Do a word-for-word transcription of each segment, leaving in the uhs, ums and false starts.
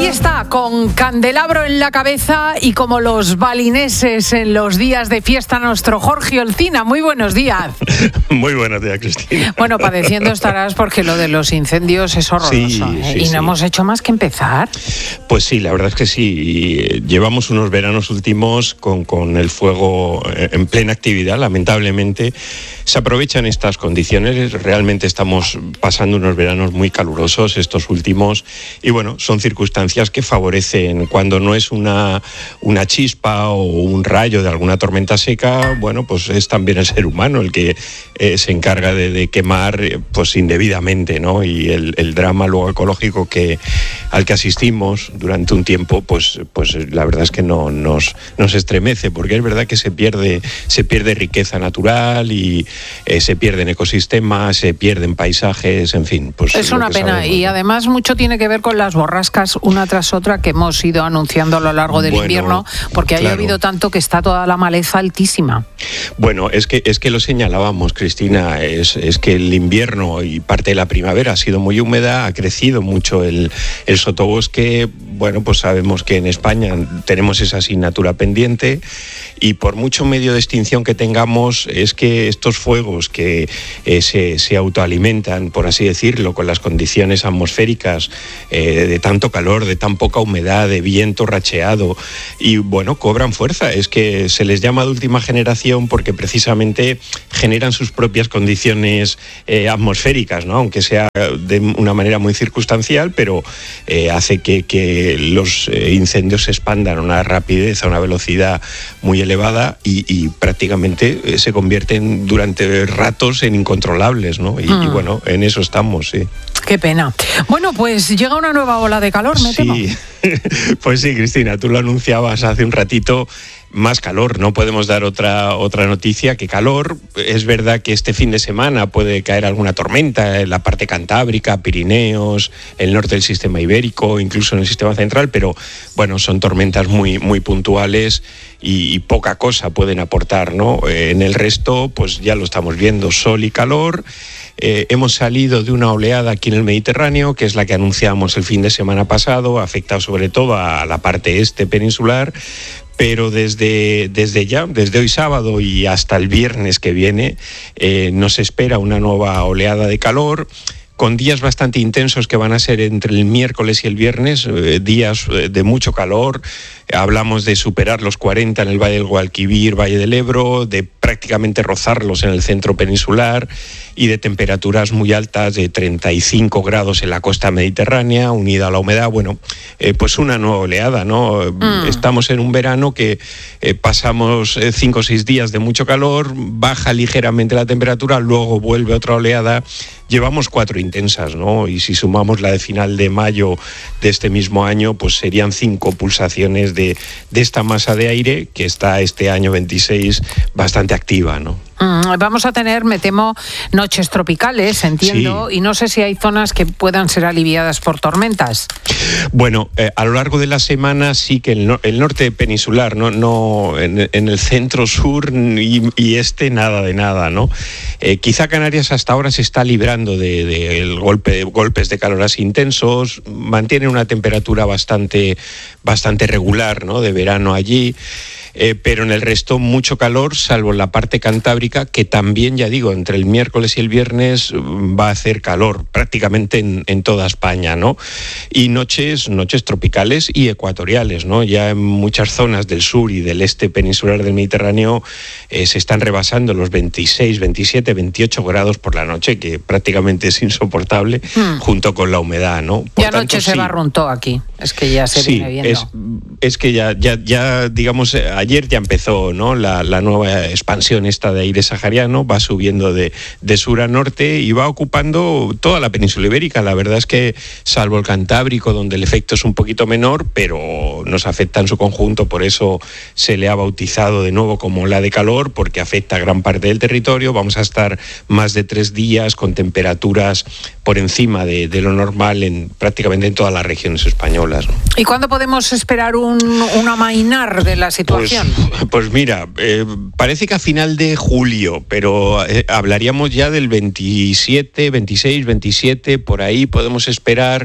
está, con candelabro en la cabeza y como los balineses en los días de fiesta, nuestro Jorge Olcina. Muy buenos días. Muy buenos días, Cristina. Bueno, padeciendo estarás porque lo de los incendios es horroroso, sí, ¿eh? sí, Y no sí. hemos hecho más que empezar. Pues sí, la verdad es que sí. Llevamos unos veranos últimos con, con el fuego en plena actividad. Lamentablemente se aprovechan estas condiciones. Realmente estamos pasando unos veranos muy calurosos estos últimos y bueno, son circunstancias que favorecen cuando no es una, una chispa o un rayo de alguna tormenta seca. Bueno, pues es también el ser humano el que eh, se encarga de, de quemar pues indebidamente, ¿no? Y el, el drama luego ecológico que, al que asistimos durante un tiempo, pues, pues la verdad es que no, nos, nos estremece, porque es verdad que se pierde, se pierde riqueza natural y eh, se pierden ecosistemas, se pierden paisajes, en fin. Pues es una pena sabemos, y ¿no? Además mucho tiene que ver con las borrascas una tras otra que hemos ido anunciando a lo largo del bueno, invierno, porque claro. Ha llovido tanto que está toda la maleza altísima. Bueno, es que, es que lo señalábamos, Cristina, es, es que el invierno y parte de la primavera ha sido muy húmeda, ha crecido mucho el, el sotobosque. Bueno, pues sabemos que en España tenemos esa asignatura pendiente y por mucho medio de extinción que tengamos, es que estos fuegos que eh, se, se autoalimentan, por así decirlo, con las condiciones atmosféricas eh, de tanto calor, de tan poca humedad, de viento racheado, y bueno, cobran fuerza. Es que se les llama de última generación porque precisamente generan sus propias condiciones eh, atmosféricas, ¿no? Aunque sea de una manera muy circunstancial, pero eh, hace que, que los eh, incendios se expandan a una rapidez, a una velocidad muy elevada y, y prácticamente eh, se convierten durante ratos en incontrolables, ¿no? Y, mm. y bueno, en eso estamos, sí. Qué pena. Bueno, pues llega una nueva ola de calor, me temo. Sí, pues sí, Cristina, tú lo anunciabas hace un ratito. Más calor, no podemos dar otra, otra noticia que calor. Es verdad que este fin de semana puede caer alguna tormenta en la parte cantábrica, Pirineos, el norte del sistema ibérico, incluso en el sistema central, pero bueno, son tormentas muy, muy puntuales y, y poca cosa pueden aportar, ¿no? Eh, en el resto, pues ya lo estamos viendo, sol y calor. Eh, hemos salido de una oleada aquí en el Mediterráneo, que es la que anunciamos el fin de semana pasado, afecta sobre todo a la parte este peninsular. Pero desde, desde ya, desde hoy sábado y hasta el viernes que viene, eh, nos espera una nueva oleada de calor, con días bastante intensos que van a ser entre el miércoles y el viernes, eh, días de mucho calor. Hablamos de superar los cuarenta en el Valle del Guadalquivir, Valle del Ebro, de prácticamente rozarlos en el centro peninsular y de temperaturas muy altas de treinta y cinco grados en la costa mediterránea, unida a la humedad. Bueno, eh, pues una nueva oleada, ¿no? Mm. Estamos en un verano que eh, pasamos eh, cinco o seis días de mucho calor, baja ligeramente la temperatura, luego vuelve otra oleada. Llevamos cuatro intensas, ¿no? Y si sumamos la de final de mayo de este mismo año, pues serían cinco pulsaciones de, de esta masa de aire que está este año veintiséis bastante activa, ¿no? Mm, vamos a tener, me temo, noches tropicales, entiendo, sí. Y no sé si hay zonas que puedan ser aliviadas por tormentas. Bueno, eh, a lo largo de la semana sí que el, no, el norte peninsular, no, no en, en el centro, sur y, y este nada de nada, ¿no? Eh, quizá Canarias hasta ahora se está librando de, de el golpe, de golpes de calor así intensos, mantiene una temperatura bastante, bastante regular, ¿no? De verano allí. Eh, pero en el resto mucho calor, salvo en la parte cantábrica, que también, ya digo, entre el miércoles y el viernes va a hacer calor prácticamente en, en toda España, ¿no? Y noches, noches tropicales y ecuatoriales, ¿no? Ya en muchas zonas del sur y del este peninsular del Mediterráneo eh, se están rebasando los veintiséis, veintisiete, veintiocho grados por la noche, que prácticamente es insoportable, hmm. junto con la humedad, ¿no? Por ya anoche se sí. barruntó aquí, es que ya se sí, viene viendo. Es, es que ya, ya, ya digamos, ayer ya empezó, ¿no? la, la nueva expansión esta de aire sahariano, va subiendo de, de sur a norte y va ocupando toda la península ibérica. La verdad es que, salvo el Cantábrico, donde el efecto es un poquito menor, pero nos afecta en su conjunto, por eso se le ha bautizado de nuevo como ola de calor, porque afecta a gran parte del territorio. Vamos a estar más de tres días con temperaturas por encima de, de lo normal en prácticamente en todas las regiones españolas, ¿no? ¿Y cuándo podemos esperar un, un amainar de la situación? Pues, pues mira, eh, parece que a final de julio, pero eh, hablaríamos ya del veintisiete, veintiséis, veintisiete, por ahí podemos esperar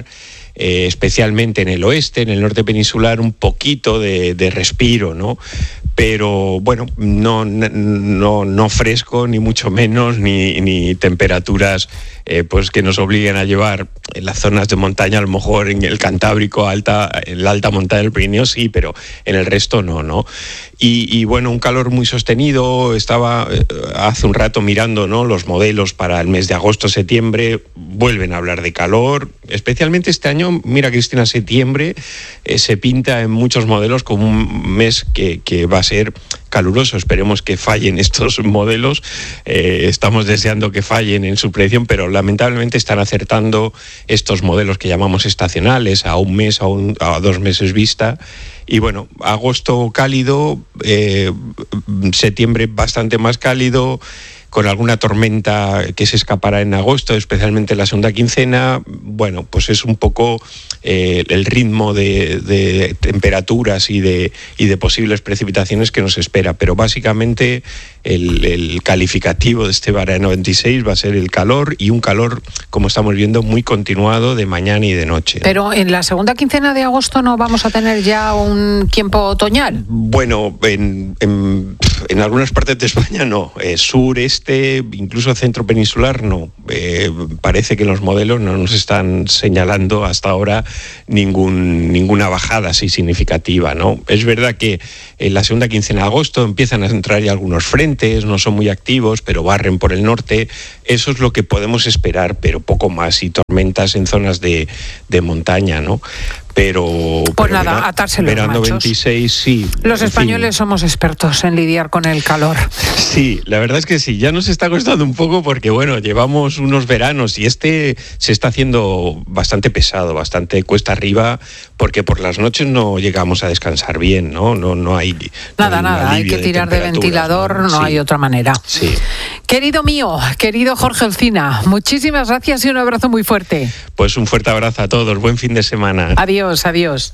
eh, especialmente en el oeste, en el norte peninsular, un poquito de, de respiro, ¿no? Pero bueno, no, no, no fresco, ni mucho menos, ni, ni temperaturas eh, pues que nos obliguen a llevar en las zonas de montaña, a lo mejor en el Cantábrico, alta, en la alta montaña del Pirineo sí, pero en el resto no, ¿no? Y, y bueno, un calor muy sostenido. Estaba eh, hace un rato mirando, ¿no?, los modelos para el mes de agosto, septiembre, vuelven a hablar de calor, especialmente este año. Mira, Cristina, septiembre eh, se pinta en muchos modelos como un mes que, que va a ser caluroso. Esperemos que fallen estos modelos, eh, estamos deseando que fallen en su predicción, pero lamentablemente están acertando estos modelos que llamamos estacionales a un mes, a, un, a dos meses vista. Y bueno, agosto cálido, eh, septiembre bastante más cálido, con alguna tormenta que se escapará en agosto, especialmente en la segunda quincena. Bueno, pues es un poco eh, el ritmo de, de temperaturas y de, y de posibles precipitaciones que nos espera. Pero básicamente el, el calificativo de este verano veintiséis va a ser el calor, y un calor, como estamos viendo, muy continuado de mañana y de noche. Pero en la segunda quincena de agosto no vamos a tener ya un tiempo otoñal. Bueno, en, en, en algunas partes de España no, eh, sur, este, incluso centro peninsular no. Eh, parece que los modelos no nos están señalando hasta ahora ningún, ninguna bajada así significativa, ¿no? Es verdad que en la segunda quincena de agosto empiezan a entrar ya algunos frentes, no son muy activos, pero barren por el norte. Eso es lo que podemos esperar, pero poco más, y tormentas en zonas de, de montaña, ¿no? Pero, pues pero nada, verano, atarse los verano machos. veintiséis, sí. Los españoles fin. somos expertos en lidiar con el calor. Sí, la verdad es que sí, ya nos está costando un poco porque, bueno, llevamos unos veranos y este se está haciendo bastante pesado, bastante cuesta arriba, porque por las noches no llegamos a descansar bien, ¿no? No, no hay Nada, no hay nada, hay que tirar de, de ventilador, no, no sí. hay otra manera. Sí. Querido mío, querido Jorge Olcina, muchísimas gracias y un abrazo muy fuerte. Pues un fuerte abrazo a todos, buen fin de semana. Adiós, adiós.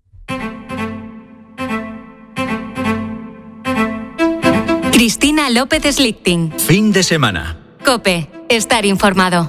Cristina López Slichting. Fin de semana. COPE, estar informado.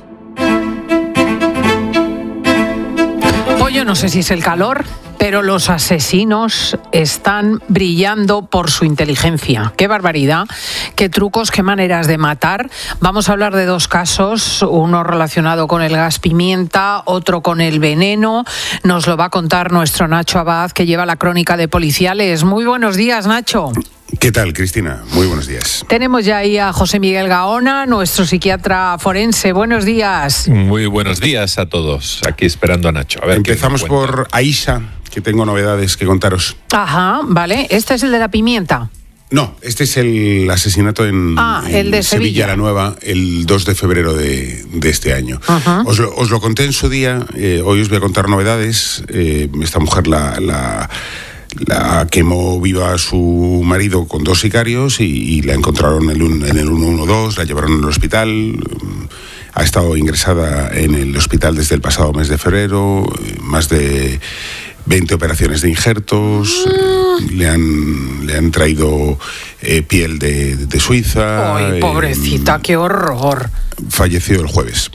Pues yo no sé si es el calor, pero los asesinos están brillando por su inteligencia. ¡Qué barbaridad! ¡Qué trucos, qué maneras de matar! Vamos a hablar de dos casos, uno relacionado con el gas pimienta, otro con el veneno. Nos lo va a contar nuestro Nacho Abad, que lleva la crónica de Policiales. Muy buenos días, Nacho. ¿Qué tal, Cristina? Muy buenos días. Tenemos ya ahí a José Miguel Gaona, nuestro psiquiatra forense. Buenos días. Muy buenos días a todos. Aquí esperando a Nacho. A ver, empezamos por Aisha, que tengo novedades que contaros. Ajá, vale. ¿Este es el de la pimienta? No, este es el asesinato en, ah, en el de Sevilla. Sevilla la Nueva, el dos de febrero de, de este año. Uh-huh. Os, lo, os lo conté en su día, eh, hoy os voy a contar novedades. Eh, esta mujer la... la La quemó viva a su marido con dos sicarios y, y la encontraron en el, en el ciento doce, la llevaron al hospital. Ha estado ingresada en el hospital desde el pasado mes de febrero, más de veinte operaciones de injertos, mm. le han le han traído eh, piel de, de Suiza. ¡Ay, pobrecita, eh, qué horror! Falleció el jueves.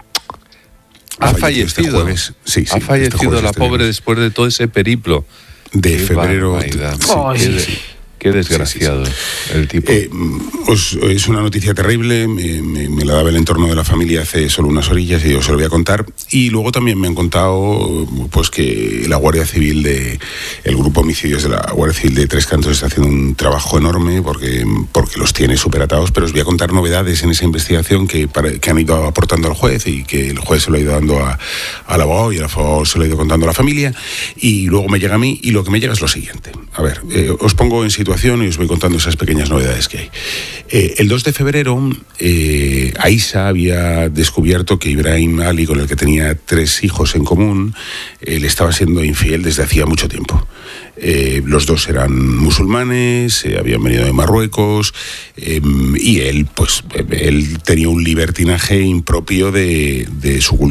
Ha fallecido. Este jueves. Sí, sí, ha fallecido este la este pobre después de todo ese periplo. De febrero. Sí, qué, sí. Qué desgraciado sí, sí, sí. el tipo. Eh, os, es una noticia terrible, me, me, me la daba el entorno de la familia hace solo unas orillas y yo se lo voy a contar. Y luego también me han contado pues que la Guardia Civil, de el grupo homicidios de la Guardia Civil de Tres Cantos está haciendo un trabajo enorme porque, porque los tiene superatados, pero os voy a contar novedades en esa investigación que, para, que han ido aportando al juez y que el juez se lo ha ido dando a, al abogado y el abogado se lo ha ido contando a la familia y luego me llega a mí y lo que me llega es lo siguiente. A ver, eh, os pongo en situación y os voy contando esas pequeñas novedades que hay. Eh, el dos de febrero, eh, Aisha había descubierto que Ibrahim Ali, con el que tenía tres hijos en común, eh, le estaba siendo infiel desde hacía mucho tiempo. Eh, los dos eran musulmanes, eh, habían venido de Marruecos eh, y él, pues, él tenía un libertinaje impropio de, de su cultura.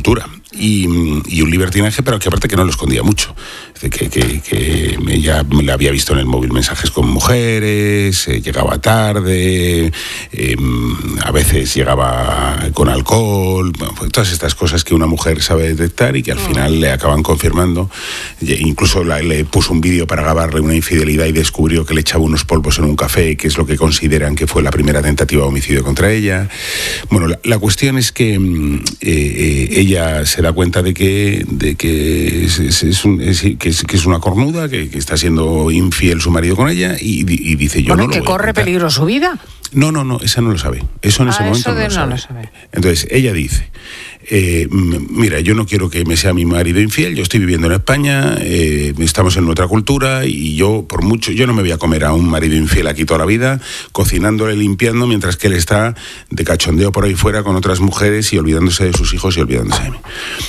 y, y un libertinaje, pero que aparte que no lo escondía mucho. Que, que, que ella le había visto en el móvil mensajes con mujeres, eh, llegaba tarde, eh, a veces llegaba con alcohol, bueno, pues todas estas cosas que una mujer sabe detectar y que al final le acaban confirmando. Incluso la, le puso un vídeo para grabarle una infidelidad y descubrió que le echaba unos polvos en un café, que es lo que consideran que fue la primera tentativa de homicidio contra ella. Bueno, la, la cuestión es que eh, eh, ella se da cuenta de que, de que, es, es, es, un, es, que, es, que es una cornuda, que, que está siendo infiel su marido con ella y, y dice yo bueno, no que lo voy a corre contar. peligro su vida. No, no, no, esa no lo sabe. Eso en ah, ese momento eso no, de lo, sabe. no lo sabe. Entonces ella dice, eh, mira, yo no quiero que me sea mi marido infiel, yo estoy viviendo en España, eh, estamos en otra cultura y yo por mucho, yo no me voy a comer a un marido infiel aquí toda la vida, cocinándole, limpiando, mientras que él está de cachondeo por ahí fuera con otras mujeres y olvidándose de sus hijos y olvidándose de mí.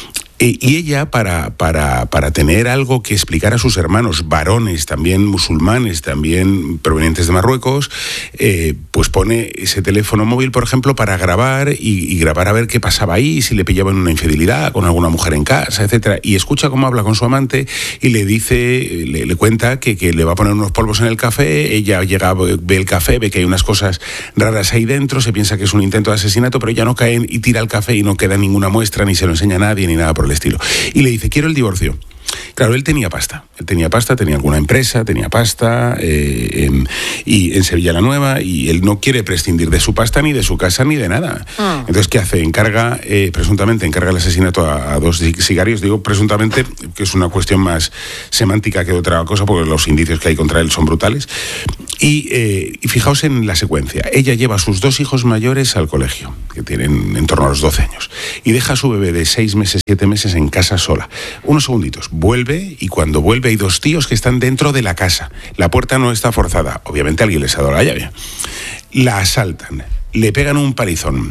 Y ella, para, para, para tener algo que explicar a sus hermanos, varones, también musulmanes, también provenientes de Marruecos, eh, pues pone ese teléfono móvil, por ejemplo, para grabar y, y grabar a ver qué pasaba ahí, si le pillaban una infidelidad con alguna mujer en casa, etcétera. Y escucha cómo habla con su amante y le dice, le, le cuenta que, que le va a poner unos polvos en el café. Ella llega, ve el café, ve que hay unas cosas raras ahí dentro, se piensa que es un intento de asesinato, pero ella no cae y tira el café y no queda ninguna muestra, ni se lo enseña a nadie, ni nada por el estilo. Y le dice, quiero el divorcio. Claro, él tenía pasta, él tenía pasta, tenía alguna empresa, tenía pasta eh, en, y en Sevilla la Nueva, y él no quiere prescindir de su pasta, ni de su casa, ni de nada. Ah. Entonces, ¿qué hace? Encarga, eh, presuntamente, encarga el asesinato a, a dos sicarios. Digo presuntamente, que es una cuestión más semántica que otra cosa, porque los indicios que hay contra él son brutales. Y, eh, y fijaos en la secuencia. Ella lleva a sus dos hijos mayores al colegio, que tienen en torno a los doce años, y deja a su bebé de seis meses, siete meses en casa sola. Unos segunditos, vuelve, y cuando vuelve hay dos tíos que están dentro de la casa. La puerta no está forzada. Obviamente alguien les ha dado la llave. La asaltan, le pegan un palizón,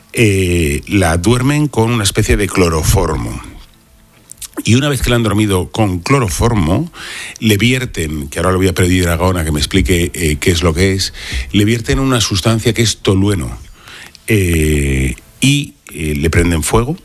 eh, la duermen con una especie de cloroformo. Y una vez que la han dormido con cloroformo, le vierten, que ahora le voy a pedir a Gaona que me explique eh, qué es lo que es, le vierten una sustancia que es tolueno. Eh, y eh, le prenden fuego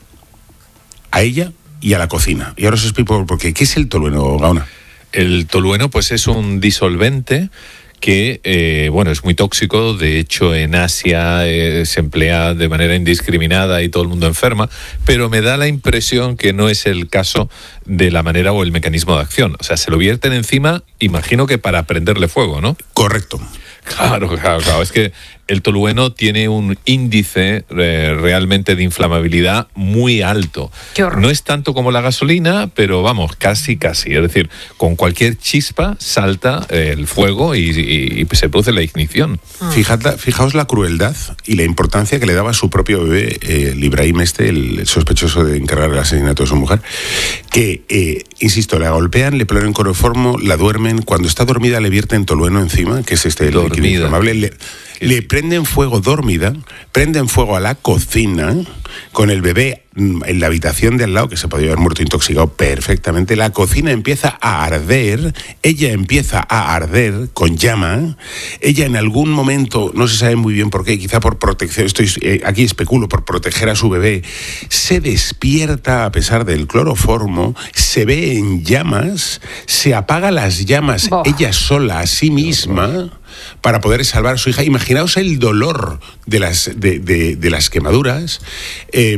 a ella y a la cocina. Y ahora os explico por qué. ¿Qué es el tolueno, Gaona? El tolueno, pues es un disolvente que, eh, bueno, es muy tóxico. De hecho, en Asia eh, se emplea de manera indiscriminada y todo el mundo enferma, pero me da la impresión que no es el caso de la manera o el mecanismo de acción. O sea, se lo vierten encima, imagino que para prenderle fuego, ¿no? Correcto. Claro, claro, claro. Es que el tolueno tiene un índice eh, realmente de inflamabilidad muy alto. No es tanto como la gasolina, pero vamos, casi, casi. Es decir, con cualquier chispa salta eh, el fuego y, y, y se produce la ignición. Fijad, fijaos la crueldad y la importancia que le daba a su propio bebé, eh, el Ibrahim este, el, el sospechoso de encargar el asesinato de su mujer, que, eh, insisto, la golpean, le ponen cloroformo, la duermen, cuando está dormida le vierten tolueno encima, que es este el líquido inflamable, le, le prenden fuego dormida, prenden fuego a la cocina, con el bebé en la habitación de al lado, que se podía haber muerto intoxicado perfectamente. La cocina empieza a arder, ella empieza a arder con llama, ella en algún momento, no se sabe muy bien por qué, quizá por protección, estoy eh, aquí especulo, por proteger a su bebé, se despierta a pesar del cloroformo, se ve en llamas, se apaga las llamas oh. ella sola a sí misma, para poder salvar a su hija. Imaginaos el dolor de las, de, de, de las quemaduras, eh,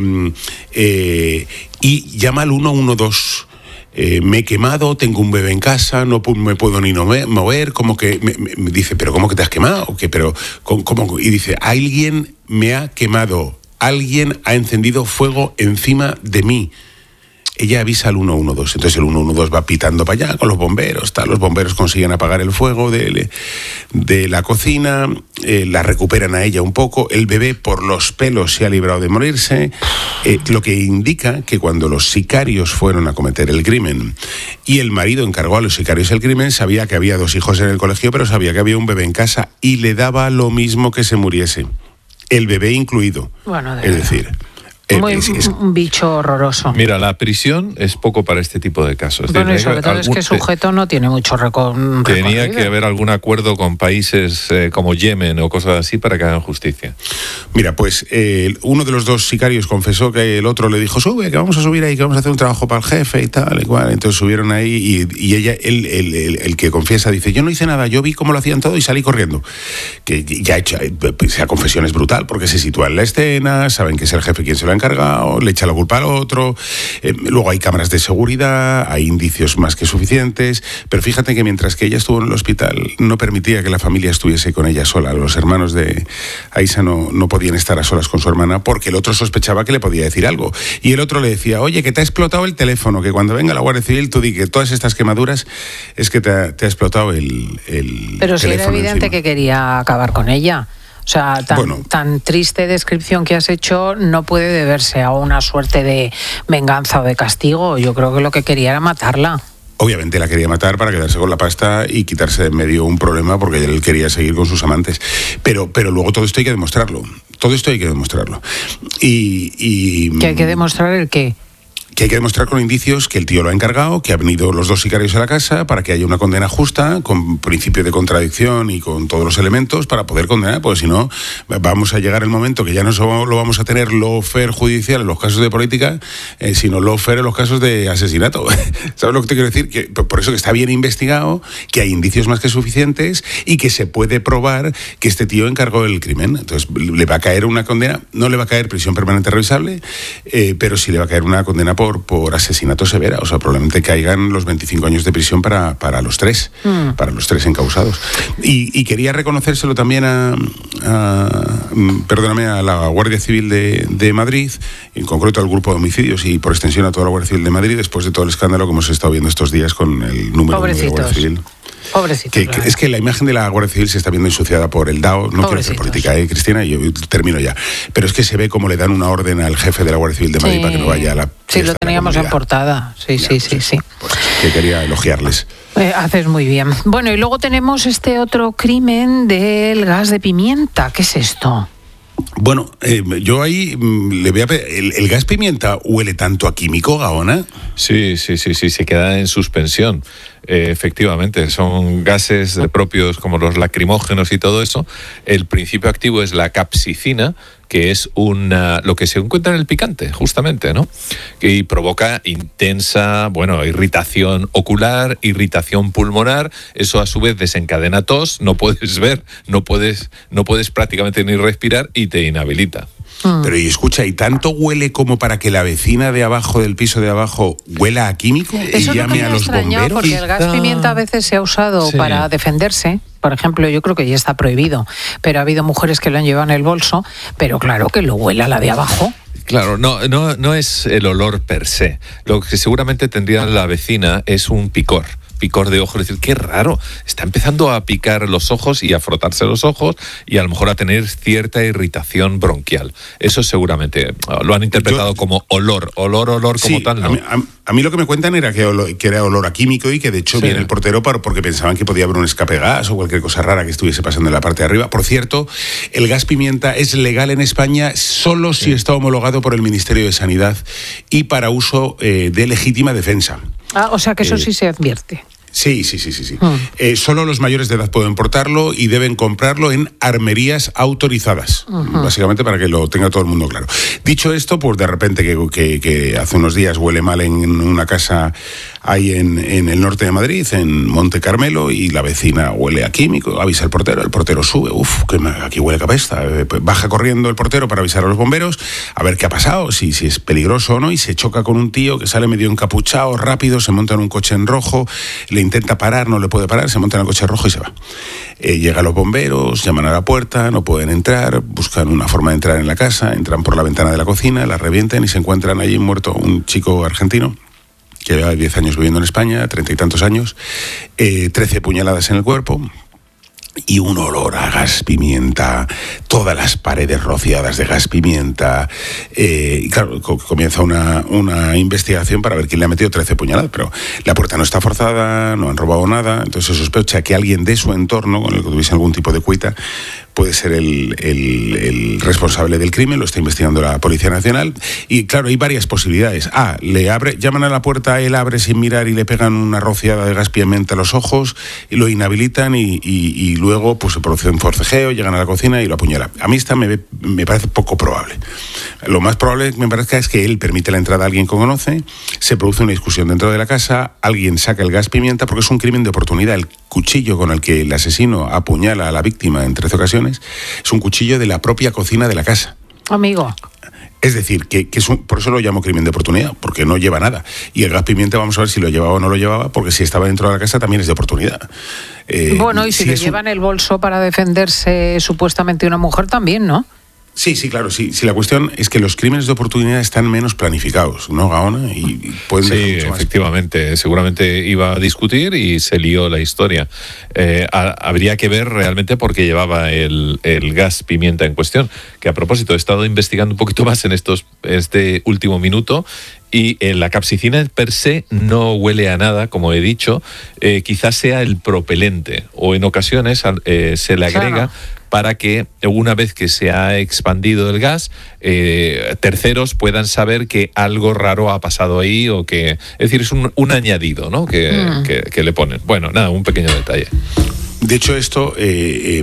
eh, y llama al uno uno dos. Eh, me he quemado, tengo un bebé en casa, no me puedo ni mover, como que me, me, me dice, pero ¿cómo que te has quemado? ¿Qué? Pero, ¿cómo? Y dice, alguien me ha quemado, alguien ha encendido fuego encima de mí. Ella avisa al uno uno dos, entonces el uno uno dos va pitando para allá con los bomberos, tal. Los bomberos consiguen apagar el fuego de, de la cocina, eh, la recuperan a ella un poco, el bebé por los pelos se ha librado de morirse, eh, lo que indica que cuando los sicarios fueron a cometer el crimen y el marido encargó a los sicarios el crimen, sabía que había dos hijos en el colegio, pero sabía que había un bebé en casa y le daba lo mismo que se muriese, el bebé incluido. Bueno, de es decir... Eh, Muy, es, es, un bicho horroroso. Mira, la prisión es poco para este tipo de casos. Bueno, y sobre todo algún, es que el sujeto no tiene mucho recorrido. Tenía que haber algún acuerdo con países eh, como Yemen o cosas así para que hagan justicia. Mira, pues eh, uno de los dos sicarios confesó que el otro le dijo, sube, que vamos a subir ahí, que vamos a hacer un trabajo para el jefe y tal, y cual. Entonces subieron ahí y, y ella, él, el, el, el que confiesa, dice, yo no hice nada, yo vi cómo lo hacían todo y salí corriendo. Que ya ha hecho, esa confesión es brutal porque se sitúa en la escena, saben que es el jefe quien se lo ha encargado, le echa la culpa al otro, eh, luego hay cámaras de seguridad, hay indicios más que suficientes, pero fíjate que mientras que ella estuvo en el hospital no permitía que la familia estuviese con ella sola. Los hermanos de Aisha no, no podían estar a solas con su hermana porque el otro sospechaba que le podía decir algo. Y el otro le decía, oye, que te ha explotado el teléfono, que cuando venga la Guardia Civil tú di que todas estas quemaduras es que te ha, te ha explotado el, el pero teléfono. Pero si era evidente encima. Que quería acabar con ella. O sea, tan, bueno, tan triste descripción que has hecho no puede deberse a una suerte de venganza o de castigo. Yo creo que lo que quería era matarla. Obviamente la quería matar para quedarse con la pasta y quitarse de en medio un problema porque él quería seguir con sus amantes. Pero, pero luego todo esto hay que demostrarlo. Todo esto hay que demostrarlo. Y, y ¿Que hay que demostrar el qué? Que hay que demostrar con indicios que el tío lo ha encargado, que han venido los dos sicarios a la casa para que haya una condena justa, con principio de contradicción y con todos los elementos para poder condenar, porque si no vamos a llegar el momento que ya no solo lo vamos a tener lawfare judicial en los casos de política, eh, sino lawfare en los casos de asesinato. ¿Sabes lo que te quiero decir? Que por eso que está bien investigado, que hay indicios más que suficientes y que se puede probar que este tío encargó el crimen. Entonces le va a caer una condena, no le va a caer prisión permanente revisable, eh, pero sí le va a caer una condena por Por, por asesinato severa, o sea, probablemente caigan los veinticinco años de prisión para, para los tres, mm. para los tres encausados. Y, y quería reconocérselo también a, a, perdóname, a la Guardia Civil de, de Madrid, en concreto al grupo de homicidios y por extensión a toda la Guardia Civil de Madrid, después de todo el escándalo que hemos estado viendo estos días con el número uno de la Guardia Civil. Pobrecito. Que, que, es que la imagen de la Guardia Civil se está viendo ensuciada por el D A O. No quiero hacer política, ¿eh, Cristina? Yo termino ya. Pero es que se ve como le dan una orden al jefe de la Guardia Civil de Madrid sí. para que no vaya a la... Sí, lo teníamos en portada. Sí, ya, sí, sí, sí. Pues, que quería elogiarles. Eh, haces muy bien. Bueno, y luego tenemos este otro crimen del gas de pimienta. ¿Qué es esto? Bueno, eh, yo ahí le voy a pedir, ¿el, ¿el gas pimienta huele tanto a químico, Gaona? Sí, sí, sí, sí, se queda en suspensión. Eh, efectivamente, son gases propios como los lacrimógenos y todo eso. El principio activo es la capsicina, que es una, lo que se encuentra en el picante, justamente, ¿no? Y provoca intensa, bueno, irritación ocular, irritación pulmonar. Eso a su vez desencadena tos, no puedes ver, no puedes, no puedes prácticamente ni respirar y te inhabilita. Pero y escucha, ¿y tanto huele como para que la vecina de abajo, del piso de abajo, huela a químico Eso y llame a los bomberos? Porque el gas pimienta a veces se ha usado sí. para defenderse. Por ejemplo, yo creo que ya está prohibido, pero ha habido mujeres que lo han llevado en el bolso, pero claro que lo huela la de abajo. Claro, no, no, no es el olor per se. Lo que seguramente tendría la vecina es un picor. Picor de ojo, es decir, qué raro, está empezando a picar los ojos y a frotarse los ojos y a lo mejor a tener cierta irritación bronquial. Eso seguramente lo han interpretado Yo, como olor, olor, olor como sí, tal, ¿no? A mí, a, a mí lo que me cuentan era que, olor, que era olor a químico y que de hecho sí. viene el portero para, porque pensaban que podía haber un escape de gas o cualquier cosa rara que estuviese pasando en la parte de arriba. Por cierto, el gas pimienta es legal en España solo sí. si está homologado por el Ministerio de Sanidad y para uso eh, de legítima defensa. Ah, o sea que eso eh, sí se advierte. Sí, sí, sí, sí. sí. Mm. Eh, solo los mayores de edad pueden portarlo y deben comprarlo en armerías autorizadas, uh-huh. básicamente para que lo tenga todo el mundo claro. Dicho esto, pues de repente que, que, que hace unos días huele mal en una casa ahí en, en el norte de Madrid, en Monte Carmelo, y la vecina huele a químico, avisa al portero, el portero sube, uff, que aquí huele a cabeza, eh, pues baja corriendo el portero para avisar a los bomberos, a ver qué ha pasado, si, si es peligroso o no, y se choca con un tío que sale medio encapuchado, rápido, se monta en un coche en rojo, le intenta parar, no le puede parar, se monta en el coche rojo y se va. Eh, llegan los bomberos, llaman a la puerta, no pueden entrar, buscan una forma de entrar en la casa, entran por la ventana de la cocina, la revientan y se encuentran allí muerto un chico argentino que lleva diez años viviendo en España, treinta y tantos años, eh, trece puñaladas en el cuerpo y un olor a gas pimienta, todas las paredes rociadas de gas pimienta, eh, y claro, co- comienza una, una investigación para ver quién le ha metido trece puñaladas, pero la puerta no está forzada, no han robado nada, entonces se sospecha que alguien de su entorno, con el que tuviese algún tipo de cuita, puede ser el, el, el responsable del crimen, lo está investigando la Policía Nacional. Y claro, hay varias posibilidades. A, le abre, llaman a la puerta, él abre sin mirar y le pegan una rociada de gas pimienta a los ojos, y lo inhabilitan y, y, y luego pues se produce un forcejeo, llegan a la cocina y lo apuñalan. A mí esta me, me parece poco probable. Lo más probable que me parezca es que él permite la entrada a alguien que conoce, se produce una discusión dentro de la casa, alguien saca el gas pimienta, porque es un crimen de oportunidad. El cuchillo con el que el asesino apuñala a la víctima en trece ocasiones es un cuchillo de la propia cocina de la casa. Amigo. Es decir, que, que es un, por eso lo llamo crimen de oportunidad, porque no lleva nada. Y el gas pimienta, vamos a ver si lo llevaba o no lo llevaba, porque si estaba dentro de la casa también es de oportunidad. Eh, bueno, y si, si lo lleva un... en el bolso para defenderse supuestamente una mujer también, ¿no? Sí, sí, claro, sí. Sí, la cuestión es que los crímenes de oportunidad están menos planificados, ¿no, Gaona? Y, y pueden sí, mucho más. Efectivamente. Seguramente iba a discutir y se lió la historia. Eh, a, habría que ver realmente por qué llevaba el, el gas pimienta en cuestión. Que a propósito, he estado investigando un poquito más en estos este último minuto. Y eh, la capsicina per se no huele a nada, como he dicho. Eh, quizás sea el propelente, o en ocasiones eh, se le agrega... Claro. Para que una vez que se ha expandido el gas, eh, terceros puedan saber que algo raro ha pasado ahí, o que, es decir, es un, un añadido, ¿no? Que, mm. que, que le ponen. Bueno, nada, un pequeño detalle. De hecho, esto, eh,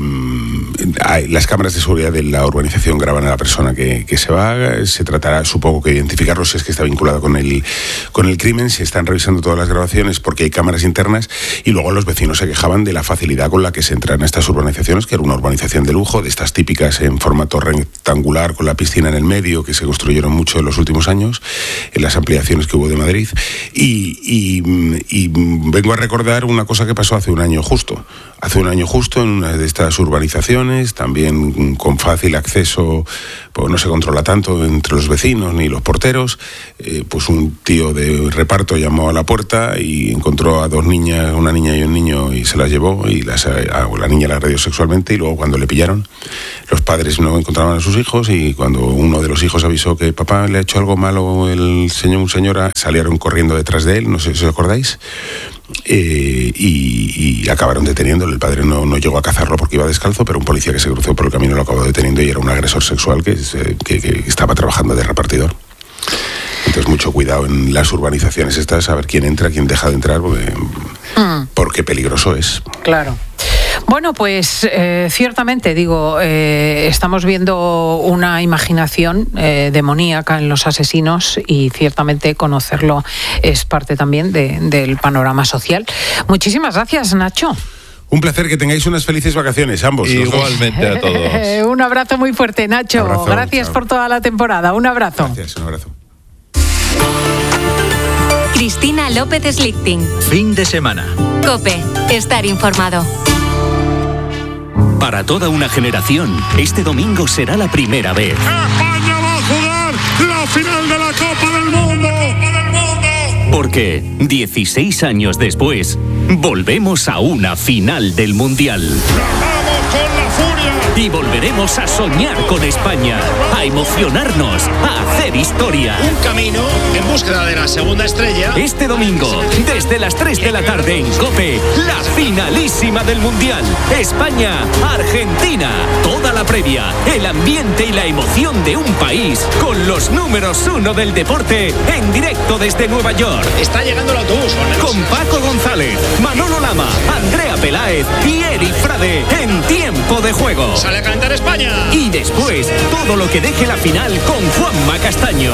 eh, las cámaras de seguridad de la urbanización graban a la persona que, que se va. Se tratará, supongo, que identificarlo si es que está vinculado con el, con el crimen. Se están revisando todas las grabaciones porque hay cámaras internas. Y luego los vecinos se quejaban de la facilidad con la que se entran a estas urbanizaciones, que era una urbanización de lujo, de estas típicas en formato rectangular, con la piscina en el medio, que se construyeron mucho en los últimos años, en las ampliaciones que hubo de Madrid. Y, y, y vengo a recordar una cosa que pasó hace un año justo. Hace un año justo en una de estas urbanizaciones, también con fácil acceso, pues no se controla tanto entre los vecinos ni los porteros, eh, pues un tío de reparto llamó a la puerta y encontró a dos niñas, una niña y un niño, y se las llevó, y las, a la niña la agredió sexualmente, y luego cuando le pillaron, los padres no encontraban a sus hijos, y cuando uno de los hijos avisó que papá le ha hecho algo malo el señor, señora, salieron corriendo detrás de él, no sé si os acordáis. Eh, y, y acabaron deteniéndolo. El padre no, no llegó a cazarlo porque iba descalzo, pero un policía que se cruzó por el camino lo acabó deteniendo, y era un agresor sexual que, que, que estaba trabajando de repartidor. Entonces, mucho cuidado en las urbanizaciones estas, a ver quién entra, quién deja de entrar, porque, mm. porque peligroso es. Claro. Bueno, pues eh, ciertamente, digo, eh, estamos viendo una imaginación eh, demoníaca en los asesinos, y ciertamente conocerlo es parte también de, del panorama social. Muchísimas gracias, Nacho. Un placer, que tengáis unas felices vacaciones, ambos. Igualmente a todos. Un abrazo muy fuerte, Nacho. Abrazo, gracias chao. por toda la temporada. Un abrazo. Gracias, un abrazo. Cristina López Slichting. Fin de semana. COPE. Estar informado. Para toda una generación, este domingo será la primera vez. España va a jugar la final de la Copa del Mundo. Porque dieciséis años después, volvemos a una final del Mundial. ¡Vamos con la furia! Y volveremos a soñar con España, a emocionarnos, a hacer historia. Un camino en búsqueda de la segunda estrella. Este domingo, desde las tres de la tarde en COPE, la finalísima del Mundial. España-Argentina. Toda la previa, el ambiente y la emoción de un país con los números uno del deporte en directo desde Nueva York. Está llegando el autobús. Con Paco González, Manolo Lama, Andrea Peláez y Eric Frade en Tiempo de Juego. Sale a cantar España. Y después, todo lo que deje la final con Juanma Castaño.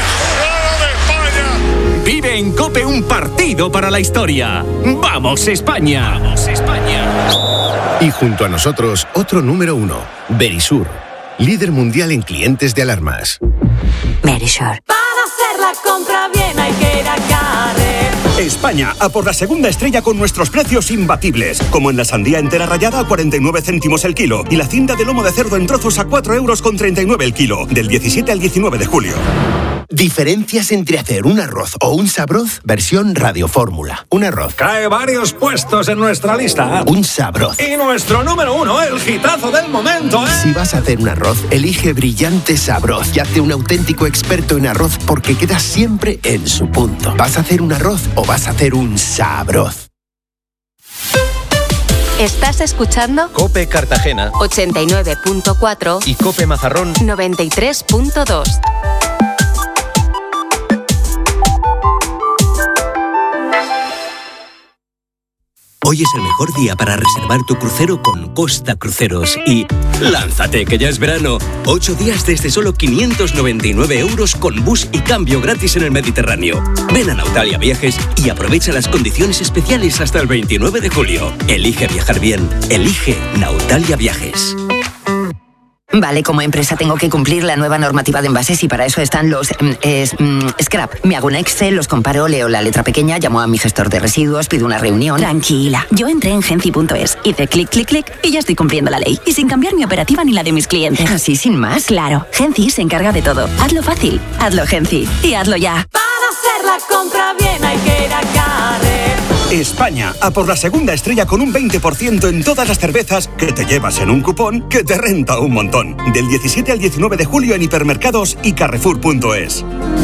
Vive en COPE un partido para la historia. ¡Vamos, España! ¡Vamos, España! Y junto a nosotros, otro número uno, Verisur, líder mundial en clientes de alarmas. Verisur. Para hacer la compra bien hay que ir a Carrer. España, a por la segunda estrella con nuestros precios imbatibles. Como en la sandía entera rallada a cuarenta y nueve céntimos el kilo. Y la cinta de lomo de cerdo en trozos a cuatro euros con treinta y nueve el kilo. Del diecisiete al diecinueve de julio. Diferencias entre hacer un arroz o un sabroz, versión radiofórmula. Un arroz cae varios puestos en nuestra lista. Un sabroz. Y nuestro número uno, el hitazo del momento, ¿eh? Si vas a hacer un arroz, elige Brillante Sabroz y hazte un auténtico experto en arroz, porque queda siempre en su punto. ¿Vas a hacer un arroz o vas a hacer un sabroz? Estás escuchando COPE Cartagena ochenta y nueve punto cuatro y COPE Mazarrón noventa y tres punto dos. Hoy es el mejor día para reservar tu crucero con Costa Cruceros y ¡lánzate que ya es verano! Ocho días desde solo quinientos noventa y nueve euros con bus y cambio gratis en el Mediterráneo. Ven a Nautalia Viajes y aprovecha las condiciones especiales hasta el veintinueve de julio. Elige viajar bien. Elige Nautalia Viajes. Vale, como empresa tengo que cumplir la nueva normativa de envases y para eso están los eh, mm, scrap. Me hago un Excel, los comparo, leo la letra pequeña, llamo a mi gestor de residuos, pido una reunión. Tranquila, yo entré en Genci punto es, hice clic, clic, clic y ya estoy cumpliendo la ley. Y sin cambiar mi operativa ni la de mis clientes. ¿Así sin más? Claro, Genci se encarga de todo. Hazlo fácil, hazlo Genci y hazlo ya. Para hacer la compra bien hay que ir a Carrefour. España, a por la segunda estrella con un veinte por ciento en todas las cervezas que te llevas en un cupón que te renta un montón. Del diecisiete al diecinueve de julio en hipermercados y carrefour punto es.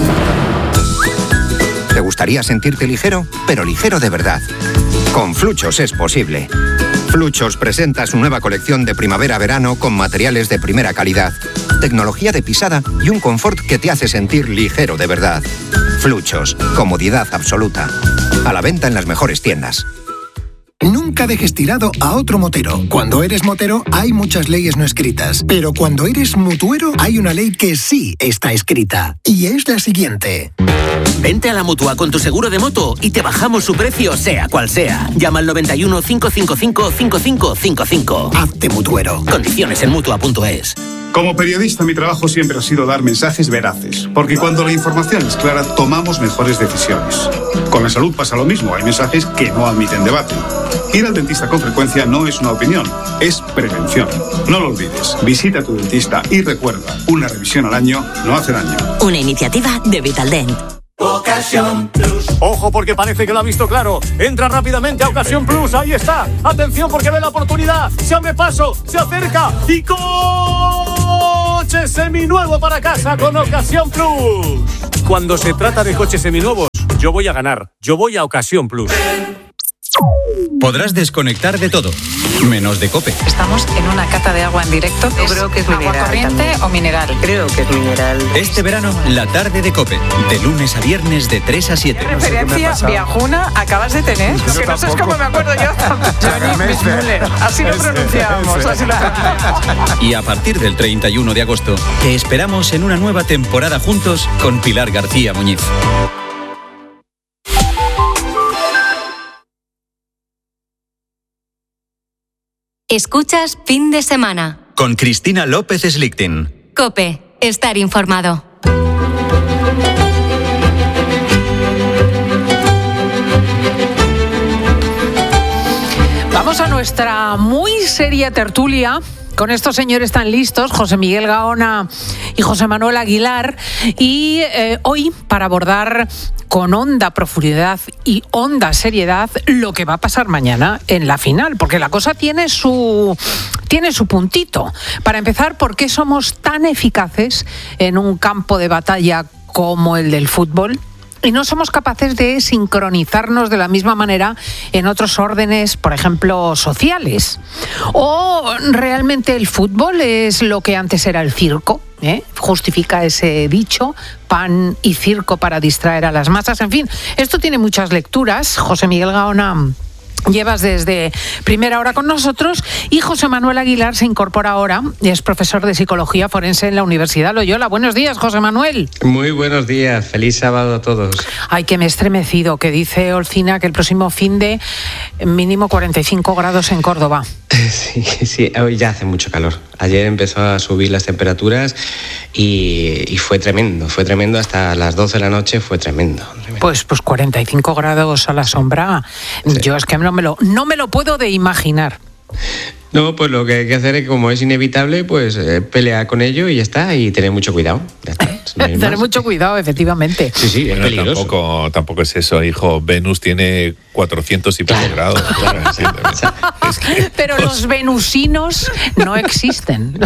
¿Te gustaría sentirte ligero? Pero ligero de verdad. Con Fluchos es posible. Fluchos presenta su nueva colección de primavera-verano con materiales de primera calidad, tecnología de pisada y un confort que te hace sentir ligero de verdad. Fluchos, comodidad absoluta. A la venta en las mejores tiendas. Nunca dejes tirado a otro motero. Cuando eres motero hay muchas leyes no escritas, pero cuando eres mutuero hay una ley que sí está escrita, y es la siguiente. Vente a la Mutua con tu seguro de moto y te bajamos su precio sea cual sea. Llama al noventa y uno, cinco cinco cinco, cinco cinco cinco cinco. Hazte mutuero. Condiciones en mutua punto es. Como periodista, mi trabajo siempre ha sido dar mensajes veraces, porque cuando la información es clara, tomamos mejores decisiones. Con la salud pasa lo mismo, hay mensajes que no admiten debate. Ir al dentista con frecuencia no es una opinión, es prevención. No lo olvides, visita a tu dentista y recuerda, una revisión al año no hace daño. Una iniciativa de Vitaldent. Ocasión Plus. Ojo porque parece que lo ha visto claro. Entra rápidamente a Ocasión Plus. Ahí está. Atención porque ve la oportunidad. Se abre paso. Se acerca. Y coche seminuevo para casa con Ocasión Plus. Cuando se trata de coches seminuevos, yo voy a ganar. Yo voy a Ocasión Plus. Podrás desconectar de todo, menos de COPE. Estamos en una cata de agua en directo. Yo creo que es agua mineral corriente también. o mineral. Creo que es mineral. Este verano, la tarde de COPE, de lunes a viernes de tres a siete. ¿Qué referencia viajuna acabas de tener? Lo que no sé es cómo me acuerdo yo. Johnny Müller. Así lo pronunciamos. Así lo pronunciamos. Y a partir del treinta y uno de agosto, te esperamos en una nueva temporada juntos con Pilar García Muñiz. Escuchas Fin de Semana. Con Cristina López Slichting. COPE. Estar informado. Vamos a nuestra muy seria tertulia con estos señores tan listos, José Miguel Gaona y José Manuel Aguilar, y eh, hoy para abordar con honda profundidad y honda seriedad lo que va a pasar mañana en la final, porque la cosa tiene su tiene su puntito. Para empezar, ¿por qué somos tan eficaces en un campo de batalla como el del fútbol? Y no somos capaces de sincronizarnos de la misma manera en otros órdenes, por ejemplo, sociales. ¿O realmente el fútbol es lo que antes era el circo? ¿Eh? Justifica ese dicho, pan y circo para distraer a las masas. En fin, esto tiene muchas lecturas. José Miguel Gaona, llevas desde primera hora con nosotros, y José Manuel Aguilar se incorpora ahora, es profesor de Psicología Forense en la Universidad Loyola. Buenos días, José Manuel. Muy buenos días, feliz sábado a todos. Ay, que me he estremecido, que dice Olcina que el próximo fin de mínimo cuarenta y cinco grados en Córdoba. Sí, sí, hoy ya hace mucho calor. Ayer empezó a subir las temperaturas y, y fue tremendo, fue tremendo hasta las doce de la noche, fue tremendo. tremendo. Pues, pues cuarenta y cinco grados a la sombra, sí. Yo es que no me lo, no me lo puedo de imaginar. No, pues lo que hay que hacer es, como es inevitable, pues eh, pelear con ello y ya está, y tener mucho cuidado. Ya está. No tener mucho cuidado, efectivamente. Sí, sí, bueno, es peligroso. Tampoco, tampoco es eso, hijo. Venus tiene cuatrocientos y pico Claro, grados. claro, ¿no? Sí, es que- Pero los venusinos no existen.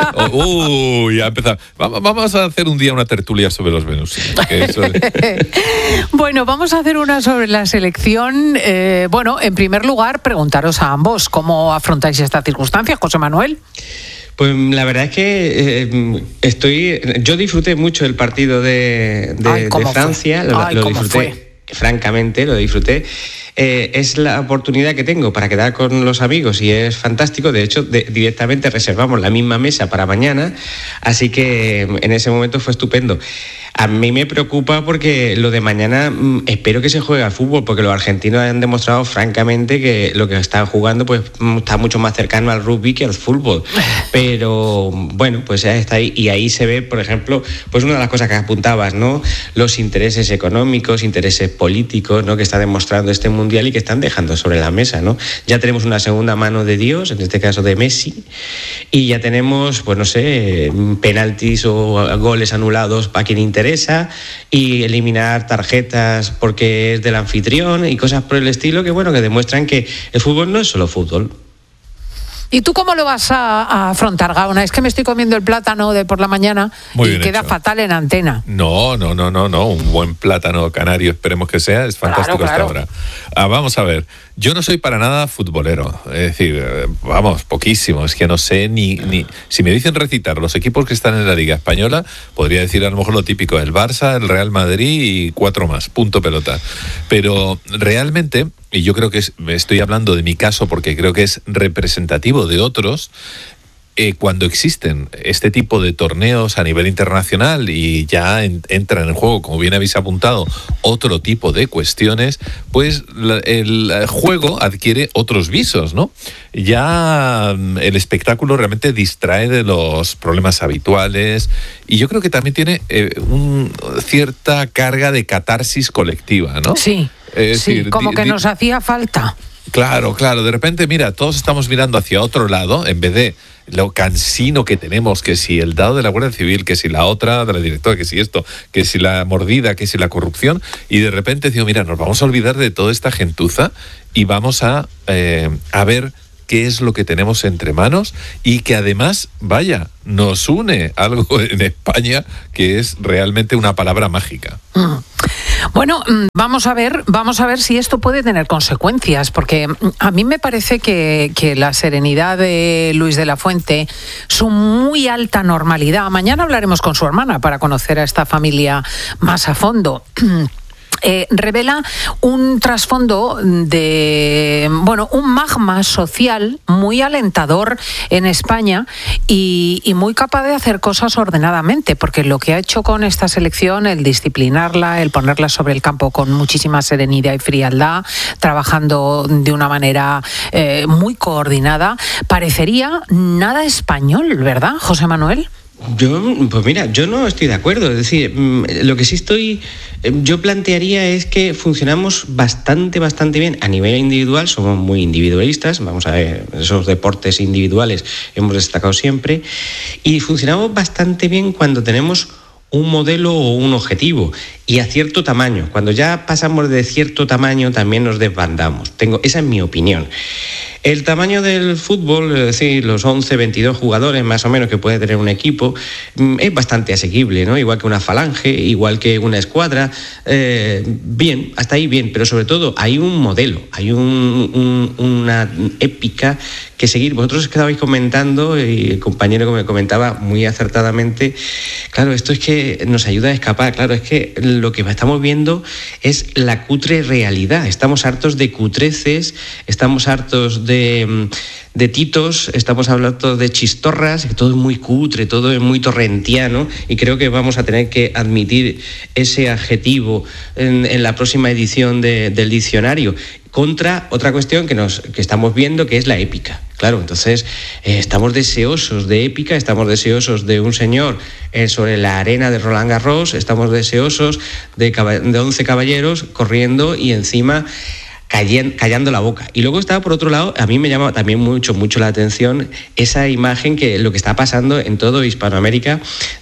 Oh, uy, ya empezamos. Vamos, vamos a hacer un día una tertulia sobre los venusinos. que eso es- Bueno, vamos a hacer una sobre la selección. Eh, bueno, en primer lugar, preguntaros a ambos cómo afrontáis esta circunstancia, José Manuel. Pues la verdad es que eh, estoy. Yo disfruté mucho el partido de, de, Ay, de ¿cómo Francia, fue? lo, Ay, lo ¿cómo disfruté. fue? Francamente, lo disfruté. Eh, es la oportunidad que tengo para quedar con los amigos y es fantástico. De hecho, de, directamente reservamos la misma mesa para mañana, así que en ese momento fue estupendo. A mí me preocupa porque lo de mañana mmm, espero que se juegue al fútbol, porque los argentinos han demostrado francamente que lo que están jugando pues está mucho más cercano al rugby que al fútbol. Pero bueno, pues ya está ahí, y ahí se ve, por ejemplo, pues una de las cosas que apuntabas, ¿no? Los intereses económicos, intereses políticos, ¿no? Que está demostrando este mundial y que están dejando sobre la mesa, ¿no? Ya tenemos una segunda mano de Dios, en este caso de Messi, y ya tenemos, pues no sé, penaltis o goles anulados para quien interesa, y eliminar tarjetas porque es del anfitrión y cosas por el estilo que, bueno, que demuestran que el fútbol no es solo fútbol. ¿Y tú cómo lo vas a, a afrontar, Gaona? Es que me estoy comiendo el plátano de por la mañana Muy y bien queda hecho. fatal en antena. No, no, no, no, no. Un buen plátano canario, esperemos que sea. Es fantástico Claro, hasta ahora. Ah, vamos a ver. Yo no soy para nada futbolero. Es decir, eh, vamos, poquísimo. Es que no sé ni, ni... Si me dicen recitar los equipos que están en la Liga Española, podría decir a lo mejor lo típico, el Barça, el Real Madrid y cuatro más, punto pelota. Pero realmente, y yo creo que es, estoy hablando de mi caso porque creo que es representativo de otros, Eh, cuando existen este tipo de torneos a nivel internacional y ya en, entran en juego, como bien habéis apuntado, otro tipo de cuestiones, pues la, el juego adquiere otros visos, ¿no? Ya el espectáculo realmente distrae de los problemas habituales y yo creo que también tiene eh, un, cierta carga de catarsis colectiva, ¿no? Sí, Es sí, decir, como di- que di- nos hacía falta. Claro, claro. De repente, mira, todos estamos mirando hacia otro lado en vez de lo cansino que tenemos, que si el dado de la Guardia Civil, que si la otra de la directora, que si esto, que si la mordida, que si la corrupción, y de repente digo, mira, nos vamos a olvidar de toda esta gentuza y vamos a, eh, a ver qué es lo que tenemos entre manos y que además, vaya, nos une algo en España que es realmente una palabra mágica. Mm. Bueno, mm, vamos a ver, vamos a ver si esto puede tener consecuencias, porque mm, a mí me parece que, que la serenidad de Luis de la Fuente, su muy alta normalidad. Mañana hablaremos con su hermana para conocer a esta familia más a fondo. Eh, revela un trasfondo de, bueno, un magma social muy alentador en España y, y muy capaz de hacer cosas ordenadamente, porque lo que ha hecho con esta selección, el disciplinarla, el ponerla sobre el campo con muchísima serenidad y frialdad, trabajando de una manera eh, muy coordinada, parecería nada español, ¿verdad, José Manuel? Yo, pues mira, yo no estoy de acuerdo. Es decir, lo que sí estoy, yo plantearía es que funcionamos bastante, bastante bien a nivel individual. Somos muy individualistas. Vamos a ver, esos deportes individuales hemos destacado siempre. Y funcionamos bastante bien cuando tenemos un modelo o un objetivo y a cierto tamaño. Cuando ya pasamos de cierto tamaño también nos desbandamos. Tengo, esa es mi opinión. El tamaño del fútbol, es decir, los once, veintidós jugadores más o menos que puede tener un equipo, es bastante asequible, ¿no? Igual que una falange, igual que una escuadra, eh, bien, hasta ahí bien, pero sobre todo hay un modelo, hay un, un, una épica que seguir. Vosotros estabais comentando, y el compañero que me comentaba muy acertadamente, claro, esto es que nos ayuda a escapar, claro, es que lo que estamos viendo es la cutre realidad, estamos hartos de cutreces, estamos hartos de De, de titos, estamos hablando de chistorras, que todo es muy cutre, todo es muy torrentiano y creo que vamos a tener que admitir ese adjetivo en, en la próxima edición de, del diccionario, contra otra cuestión que, nos, que estamos viendo, que es la épica. Claro, entonces eh, estamos deseosos de épica, estamos deseosos de un señor eh, sobre la arena de Roland Garros, estamos deseosos de, de once caballeros corriendo y encima callando la boca. Y luego está, por otro lado, a mí me llama también mucho, mucho la atención esa imagen que lo que está pasando en todo Hispanoamérica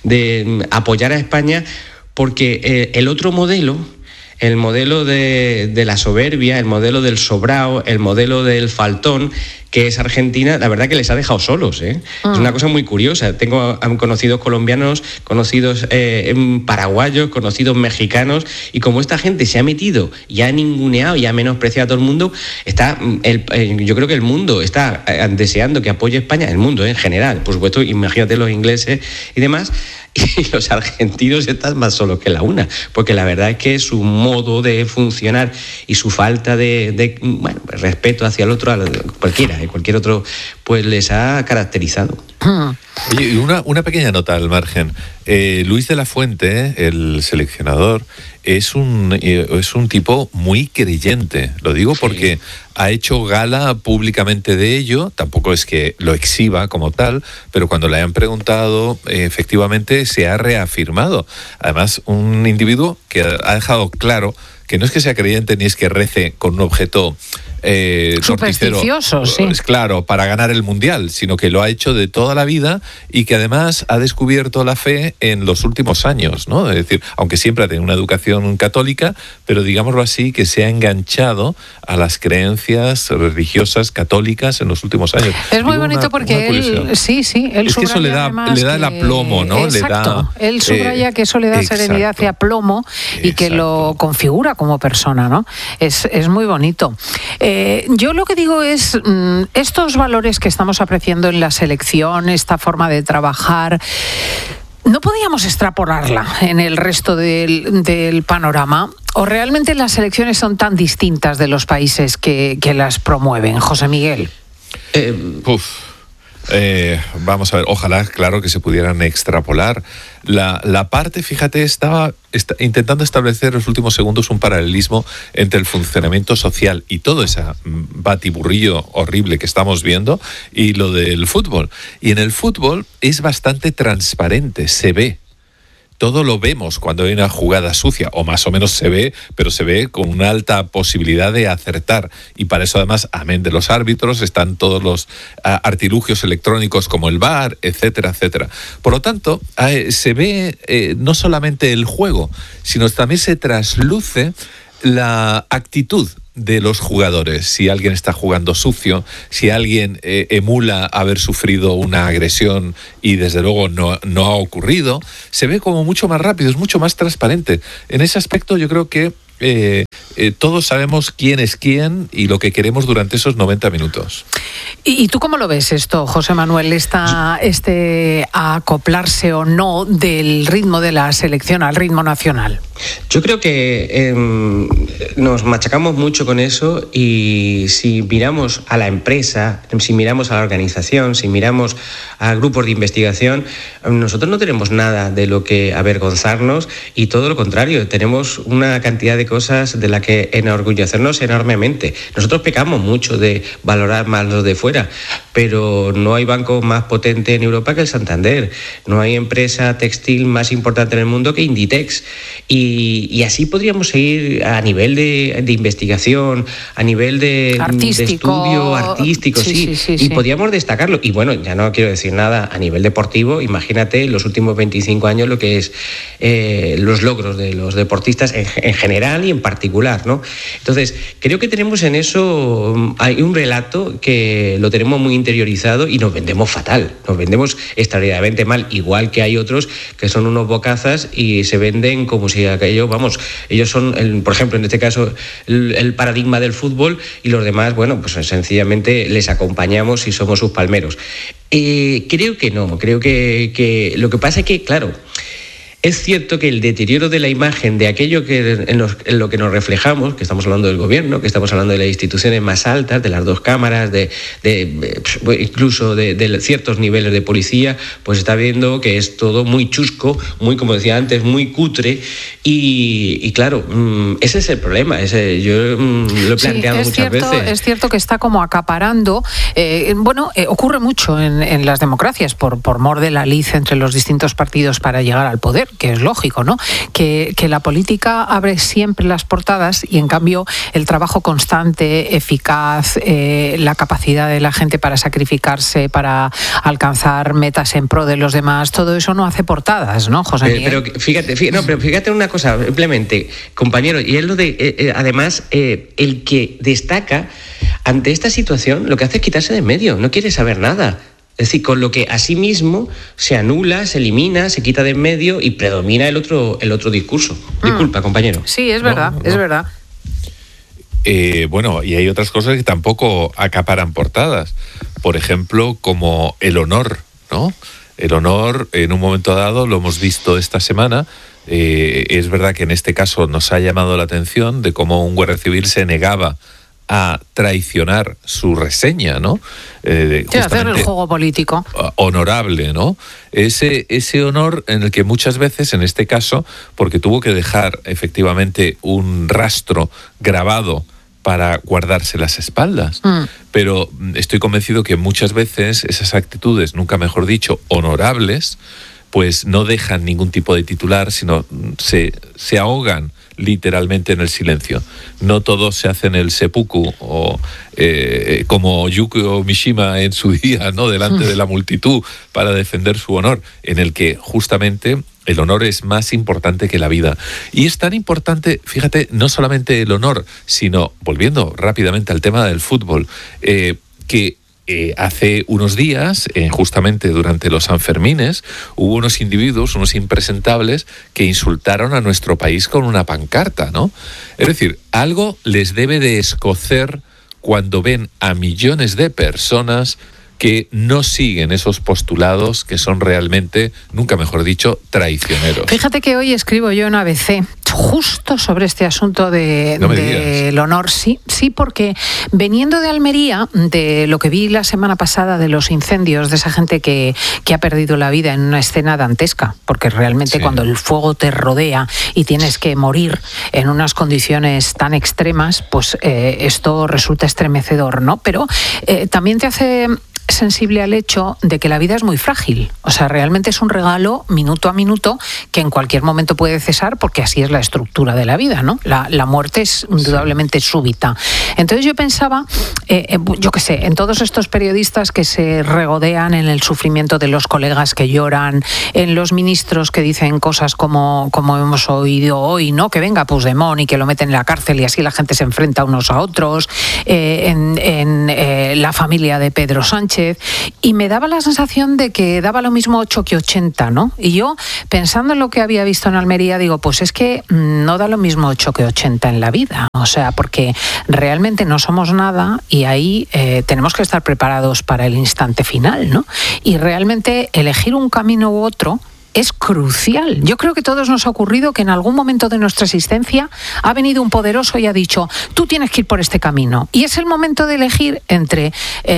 de apoyar a España, porque eh, el otro modelo, el modelo de, de la soberbia, el modelo del sobrao, el modelo del faltón, que es Argentina, la verdad que les ha dejado solos, ¿eh? Mm. Es una cosa muy curiosa. Tengo conocidos colombianos, conocidos eh, paraguayos, conocidos mexicanos, y como esta gente se ha metido y ha ninguneado y ha menospreciado a todo el mundo, está el, eh, yo creo que el mundo está eh, deseando que apoye a España, el mundo eh, en general, por supuesto, imagínate los ingleses y demás, y los argentinos están más solos que la una, porque la verdad es que su modo de funcionar y su falta de, de bueno, respeto hacia el otro, a cualquiera, cualquier otro, pues les ha caracterizado. Oye, y una, una pequeña nota al margen. Eh, Luis de la Fuente, el seleccionador, es un, eh, es un tipo muy creyente. Lo digo porque sí. Ha hecho gala públicamente de ello. Tampoco es que lo exhiba como tal, pero cuando le han preguntado, eh, efectivamente se ha reafirmado. Además, un individuo que ha dejado claro que no es que sea creyente ni es que rece con un objeto eh, supersticioso, sí. Es claro, para ganar el Mundial, sino que lo ha hecho de toda la vida y que además ha descubierto la fe en los últimos años, ¿no? Es decir, aunque siempre ha tenido una educación católica, pero digámoslo así, que se ha enganchado a las creencias religiosas católicas en los últimos años. Es muy Digo bonito una, porque una él, sí, sí, él es que eso le da, le da que, el aplomo, ¿no? Exacto, le da, él subraya eh, que eso le da exacto, serenidad y aplomo y exacto. que lo configura como persona, ¿no? Es, es muy bonito. Eh, yo lo que digo es, mmm, estos valores que estamos apreciando en la selección, esta forma de trabajar, ¿no podíamos extrapolarla en el resto del, del panorama? ¿O realmente las selecciones son tan distintas de los países que, que las promueven? José Miguel. Eh, uf. Eh, vamos a ver, ojalá, claro, que se pudieran extrapolar. La, la parte, fíjate, estaba está, intentando establecer en los últimos segundos un paralelismo entre el funcionamiento social y todo ese batiburrillo horrible que estamos viendo y lo del fútbol. Y en el fútbol es bastante transparente, se ve. Todo lo vemos cuando hay una jugada sucia, o más o menos se ve, pero se ve con una alta posibilidad de acertar. Y para eso, además, amén de los árbitros, están todos los uh, artilugios electrónicos como el V A R, etcétera, etcétera. Por lo tanto, eh, se ve eh, no solamente el juego, sino también se trasluce la actitud de los jugadores. Si alguien está jugando sucio, si alguien eh, emula haber sufrido una agresión y desde luego no, no ha ocurrido, se ve como mucho más rápido, es mucho más transparente. En ese aspecto yo creo que eh, eh, todos sabemos quién es quién y lo que queremos durante esos noventa minutos. ¿Y, y tú cómo lo ves esto, José Manuel, esta, este acoplarse o no del ritmo de la selección al ritmo nacional? Yo creo que eh, nos machacamos mucho con eso, y si miramos a la empresa, si miramos a la organización, si miramos a grupos de investigación, nosotros no tenemos nada de lo que avergonzarnos, y todo lo contrario, tenemos una cantidad de cosas de la que enorgullecernos enormemente. Nosotros pecamos mucho de valorar más los de fuera, pero no hay banco más potente en Europa que el Santander, no hay empresa textil más importante en el mundo que Inditex, y, y así podríamos seguir a nivel de, de investigación, a nivel de, de estudio artístico, sí, sí, sí, sí, sí. Y podríamos destacarlo. Y bueno, ya no quiero decir nada a nivel deportivo, imagínate los últimos veinticinco años lo que es eh, los logros de los deportistas en, en general y en particular, ¿no? Entonces, creo que tenemos en eso, hay un relato que lo tenemos muy interiorizado y nos vendemos fatal, nos vendemos extraordinariamente mal, igual que hay otros que son unos bocazas y se venden como si aquello, vamos, ellos son, el, por ejemplo, en este caso, el, el paradigma del fútbol, y los demás, bueno, pues sencillamente les acompañamos y somos sus palmeros. Eh, creo que no, creo que, que lo que pasa es que, claro, es cierto que el deterioro de la imagen de aquello que en, los, en lo que nos reflejamos, que estamos hablando del gobierno, que estamos hablando de las instituciones más altas, de las dos cámaras, de, de, de incluso de, de ciertos niveles de policía, pues está viendo que es todo muy chusco, muy, como decía antes, muy cutre, y, y claro, ese es el problema. Ese, yo lo he planteado sí, muchas cierto, veces. Es cierto que está como acaparando. Eh, bueno, eh, ocurre mucho en, en las democracias por, por mor de la lid entre los distintos partidos para llegar al poder. que es lógico, ¿no? Que, que la política abre siempre las portadas y en cambio el trabajo constante, eficaz, eh, la capacidad de la gente para sacrificarse, para alcanzar metas en pro de los demás, todo eso no hace portadas, ¿no, José Miguel? Pero, pero fíjate, fíjate, no, pero fíjate una cosa, simplemente, compañero, y es lo de, eh, eh, además, eh, el que destaca ante esta situación, lo que hace es quitarse de en medio, no quiere saber nada. Es decir, con lo que a sí mismo se anula, se elimina, se quita de en medio y predomina el otro, el otro discurso. Mm. Disculpa, compañero. Sí, es verdad, no, no, es verdad. Eh, bueno, y hay otras cosas que tampoco acaparan portadas. Por ejemplo, como el honor, ¿no? El honor, en un momento dado, lo hemos visto esta semana. Eh, es verdad que en este caso nos ha llamado la atención de cómo un guardia civil se negaba a traicionar su reseña, ¿no? Eh, sí, hacer el juego político. Honorable, ¿no? Ese, ese honor en el que muchas veces, en este caso, porque tuvo que dejar efectivamente un rastro grabado para guardarse las espaldas. Mm. Pero estoy convencido que muchas veces esas actitudes, nunca mejor dicho, honorables, pues no dejan ningún tipo de titular, sino se, se ahogan literalmente en el silencio. No todos se hacen el seppuku o eh, como Yukio Mishima en su día, ¿no? Delante de la multitud para defender su honor, en el que justamente el honor es más importante que la vida. Y es tan importante, fíjate, no solamente el honor, sino, volviendo rápidamente al tema del fútbol, eh, que Eh, hace unos días, eh, justamente durante los Sanfermines, hubo unos individuos, unos impresentables, que insultaron a nuestro país con una pancarta, ¿no? Es decir, algo les debe de escocer cuando ven a millones de personas que no siguen esos postulados que son realmente, nunca mejor dicho, traicioneros. Fíjate que hoy escribo yo en A B C justo sobre este asunto de, no del honor. Sí, sí, porque veniendo de Almería, de lo que vi la semana pasada de los incendios, de esa gente que, que ha perdido la vida en una escena dantesca, porque realmente sí, cuando el fuego te rodea y tienes que morir en unas condiciones tan extremas, pues eh, esto resulta estremecedor, ¿no? Pero eh, también te hace sensible al hecho de que la vida es muy frágil. O sea, realmente es un regalo minuto a minuto que en cualquier momento puede cesar, porque así es la estructura de la vida, ¿no? La, la muerte es indudablemente súbita. Entonces yo pensaba, eh, yo qué sé, en todos estos periodistas que se regodean en el sufrimiento de los colegas que lloran, en los ministros que dicen cosas como, como hemos oído hoy, ¿no? Que venga Puigdemont y que lo meten en la cárcel y así la gente se enfrenta unos a otros, eh, en, en eh, la familia de Pedro Sánchez. Y me daba la sensación de que daba lo mismo ocho que ochenta, ¿no? Y yo, pensando en lo que había visto en Almería, digo, pues es que no da lo mismo ocho que ochenta en la vida. O sea, porque realmente no somos nada y ahí eh, tenemos que estar preparados para el instante final, ¿no? Y realmente elegir un camino u otro es crucial. Yo creo que a todos nos ha ocurrido que en algún momento de nuestra existencia ha venido un poderoso y ha dicho, tú tienes que ir por este camino. Y es el momento de elegir entre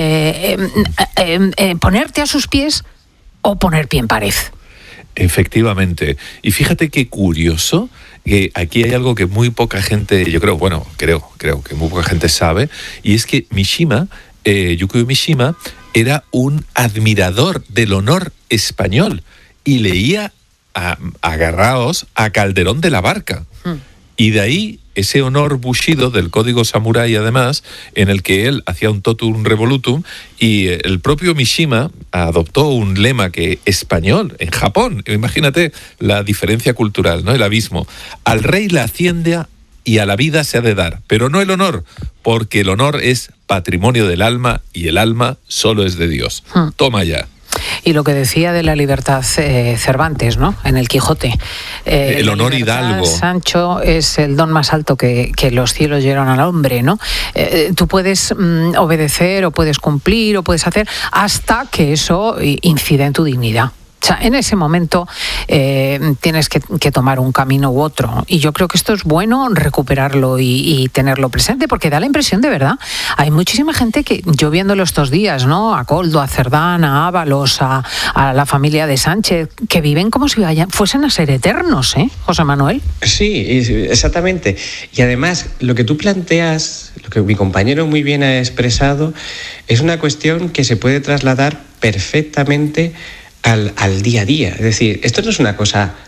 eh, eh, eh, eh, ponerte a sus pies o poner pie en pared. Efectivamente. Y fíjate qué curioso, que aquí hay algo que muy poca gente, yo creo, bueno, creo, creo que muy poca gente sabe, y es que Mishima, eh, Yukio Mishima, era un admirador del honor español. Y leía a, agarraos a Calderón de la Barca. Mm. Y de ahí ese honor bushido del código samurái, además, en el que él hacía un totum revolutum, y el propio Mishima adoptó un lema que español en Japón. Imagínate la diferencia cultural, ¿no? El abismo. Al rey la hacienda y a la vida se ha de dar, pero no el honor, porque el honor es patrimonio del alma y el alma solo es de Dios. Mm. Toma ya. Y lo que decía de la libertad eh, Cervantes, ¿no? En el Quijote. Eh, el honor hidalgo. Sancho es el don más alto que, que los cielos dieron al hombre, ¿no? Eh, tú puedes mm, obedecer o puedes cumplir o puedes hacer hasta que eso incida en tu dignidad. O sea, en ese momento eh, tienes que, que tomar un camino u otro. Y yo creo que esto es bueno recuperarlo y, y tenerlo presente, porque da la impresión, de verdad, hay muchísima gente que, yo viéndolo estos días, ¿no? A Koldo, a Cerdán, a Ábalos, a, a la familia de Sánchez, que viven como si vayan, fuesen a ser eternos, ¿eh, José Manuel? Sí, exactamente. Y además, lo que tú planteas, lo que mi compañero muy bien ha expresado, es una cuestión que se puede trasladar perfectamente Al, al día a día. Es decir, esto no es una cosa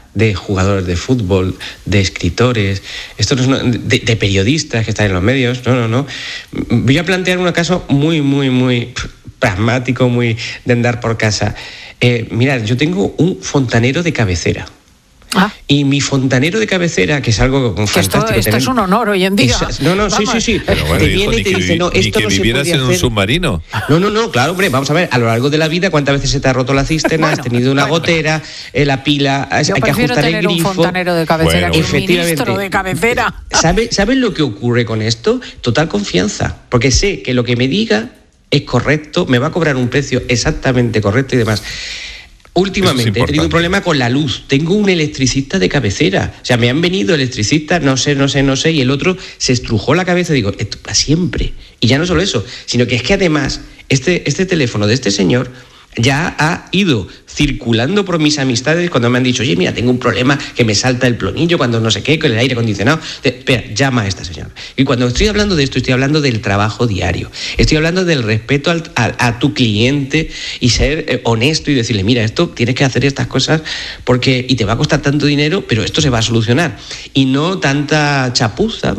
de jugadores de fútbol, de escritores, esto no es, de, de periodistas que están en los medios, no, no, no. Voy a plantear un caso muy, muy, muy pragmático, muy de andar por casa. Eh, mirad, yo tengo un fontanero de cabecera. Ah. Y mi fontanero de cabecera, que es algo que fantástico. Esto, esto tener, es un honor hoy en día. Es, no, no, vamos. sí, sí, sí. Pero bueno, te hijo, viene y te dice, no, esto que no se vivieras puede en hacer. un submarino. No, no, no, claro, hombre, vamos a ver, a lo largo de la vida, ¿cuántas veces se te ha roto la cisterna? Bueno, has tenido una bueno. gotera, eh, la pila, Yo hay que ajustar el grifo. Un fontanero de cabecera, bueno, que un ministro de cabecera. ¿Sabe, ¿Sabes lo que ocurre con esto? Total confianza, porque sé que lo que me diga es correcto, me va a cobrar un precio exactamente correcto y demás. Últimamente he tenido un problema con la luz. Tengo un electricista de cabecera. O sea, me han venido electricistas, no sé, no sé, no sé, y el otro se estrujó la cabeza y digo, esto para siempre. Y ya no solo eso, sino que es que además este, este teléfono de este señor ya ha ido circulando por mis amistades cuando me han dicho, oye, mira, tengo un problema que me salta el plomillo cuando no sé qué, con el aire acondicionado. Espera, llama a esta señora. Y cuando estoy hablando de esto, estoy hablando del trabajo diario. Estoy hablando del respeto al, a, a tu cliente y ser eh, honesto y decirle, mira, esto tienes que hacer estas cosas porque y te va a costar tanto dinero, pero esto se va a solucionar. Y no tanta chapuza,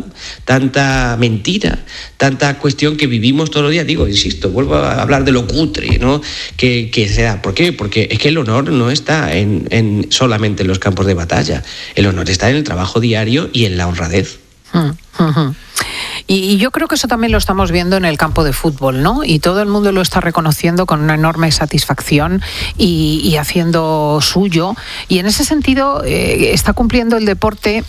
tanta mentira, tanta cuestión que vivimos todos los días. Digo, insisto, vuelvo a hablar de lo cutre, ¿no? Que que se da. ¿Por qué? Porque es que el honor no está en, en solamente en los campos de batalla. El honor está en el trabajo diario y en la honradez. Mm, uh-huh. y, y yo creo que eso también lo estamos viendo en el campo de fútbol, ¿no? Y todo el mundo lo está reconociendo con una enorme satisfacción y, y haciendo suyo. Y en ese sentido eh, está cumpliendo el deporte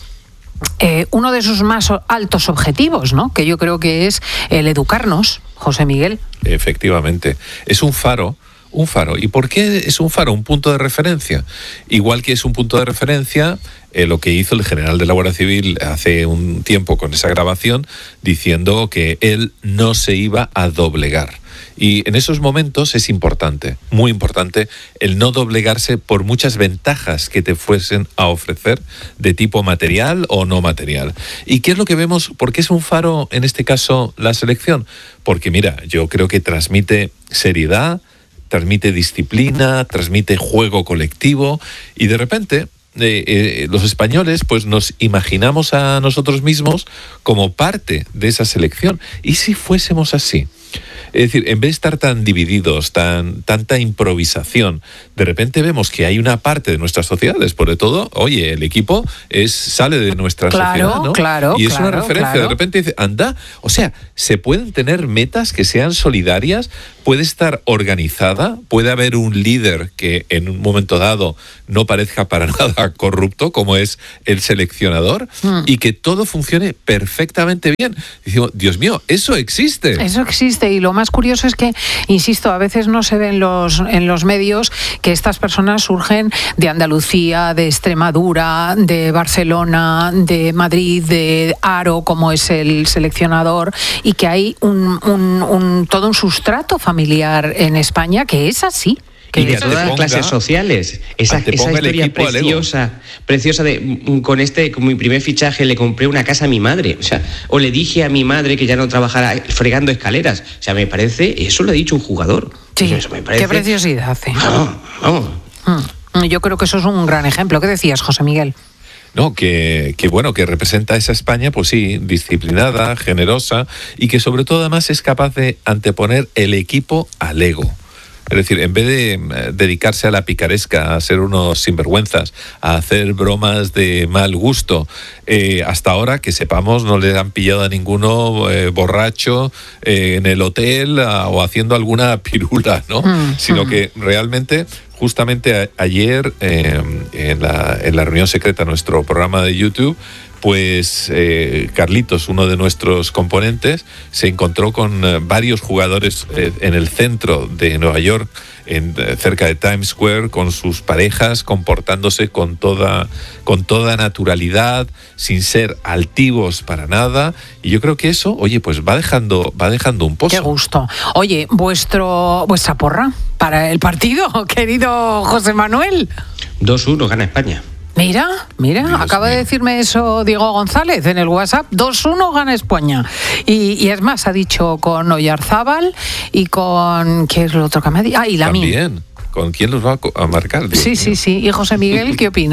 eh, uno de sus más altos objetivos, ¿no? Que yo creo que es el educarnos, José Miguel. Efectivamente. Es un faro. Un faro. ¿Y por qué es un faro? Un punto de referencia. Igual que es un punto de referencia eh, lo que hizo el general de la Guardia Civil hace un tiempo con esa grabación, diciendo que él no se iba a doblegar. Y en esos momentos es importante, muy importante, el no doblegarse por muchas ventajas que te fuesen a ofrecer de tipo material o no material. ¿Y qué es lo que vemos? ¿Por qué es un faro en este caso la selección? Porque mira, yo creo que transmite seriedad, transmite disciplina, transmite juego colectivo y de repente eh, eh, los españoles pues nos imaginamos a nosotros mismos como parte de esa selección. ¿Y si fuésemos así? Es decir, en vez de estar tan divididos, tan tanta improvisación, de repente vemos que hay una parte de nuestras sociedades, por de todo, oye, el equipo es sale de nuestra claro, sociedad, ¿no? Claro, y es claro, una referencia, claro. De repente dice, anda, o sea, se pueden tener metas que sean solidarias, puede estar organizada, puede haber un líder que en un momento dado no parezca para nada corrupto, como es el seleccionador, mm. y que todo funcione perfectamente bien. Decimos, Dios mío, eso existe. Eso existe, y lo más curioso es que, insisto, a veces no se ve en los, en los medios que estas personas surgen de Andalucía, de Extremadura, de Barcelona, de Madrid, de Aro, como es el seleccionador, y que hay un, un, un todo un sustrato familiar en España que es así. Que y de todas las clases sociales. Esa, esa historia preciosa, preciosa de con este, con mi primer fichaje le compré una casa a mi madre. O sea, o le dije a mi madre que ya no trabajara fregando escaleras. O sea, me parece, eso lo ha dicho un jugador. Sí, eso me parece, qué preciosidad hace. Vamos, vamos. Hmm. Yo creo que eso es un gran ejemplo. ¿Qué decías, José Miguel? No, que, que bueno, que representa a esa España, pues sí, disciplinada, generosa y que sobre todo además es capaz de anteponer el equipo al ego. Es decir, en vez de dedicarse a la picaresca, a ser unos sinvergüenzas, a hacer bromas de mal gusto, eh, hasta ahora, que sepamos, no le han pillado a ninguno eh, borracho eh, en el hotel a, o haciendo alguna pirula, ¿no? Mm, Sino mm. que realmente, justamente a, ayer, eh, en, la, en la reunión secreta, nuestro programa de YouTube, pues eh, Carlitos, uno de nuestros componentes, se encontró con eh, varios jugadores eh, en el centro de Nueva York, en, eh, cerca de Times Square, con sus parejas, comportándose con toda, con toda naturalidad, sin ser altivos para nada. Y yo creo que eso, oye, pues va dejando, va dejando un pozo. Qué gusto. Oye, vuestro, vuestra porra para el partido, querido José Manuel. dos uno gana España. Mira, mira, Dios acaba mío. de decirme eso Diego González en el WhatsApp. dos uno gana España. Y, y es más, ha dicho con Oyarzábal y con... ¿Qué es lo otro que me ha dicho? Ah, y Lamine. También. ¿Con quién los va a marcar? Dios sí, mío. sí, sí. ¿Y José Miguel qué opina?